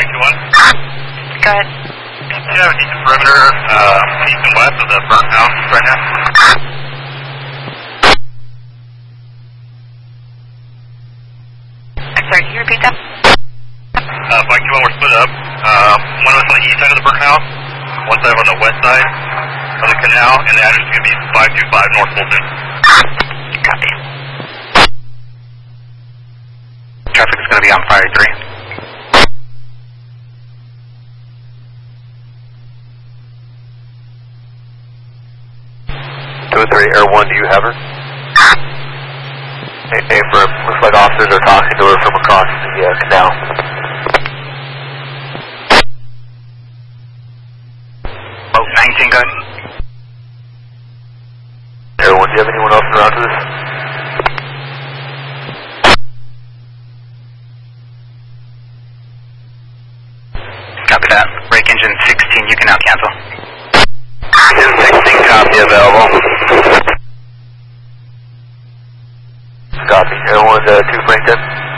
Mike 2-1. Go ahead. Do you have a decent perimeter east and west of the burnt house right now? I'm sorry, can you repeat that? Mike 2-1, we're split up. One of us on the east side of the burnt house, one side on the west side of the canal, and the address is going to be 525 North Fulton. Copy. Traffic is going to be on Fire 3. 203 Air 1, do you have her? Hey, firm. Looks like officers are talking to her from across the canal. Boat 19, go ahead. Air 1, do you have anyone else around to this? Copy that. Brake engine 16, you can now cancel. Engine 16, copy, available. Copy. Air 1, 2 Frankton.